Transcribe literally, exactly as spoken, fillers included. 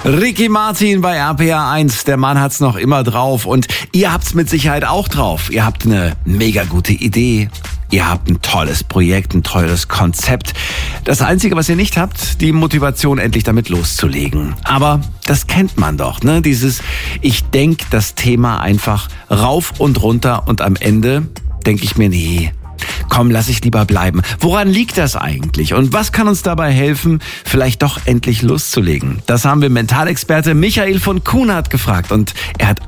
Ricky Martin bei R P R eins, der Mann hat's noch immer drauf und ihr habt's mit Sicherheit auch drauf. Ihr habt eine mega gute Idee, ihr habt ein tolles Projekt, ein tolles Konzept. Das Einzige, was ihr nicht habt, die Motivation, endlich damit loszulegen. Aber das kennt man doch, ne? Dieses, ich denk das Thema einfach rauf und runter und am Ende denke ich mir, nee, komm, lass ich lieber bleiben. Woran liegt das eigentlich? Und was kann uns dabei helfen, vielleicht doch endlich loszulegen? Das haben wir Mentalexperte Michael von Kuhnert gefragt und er hat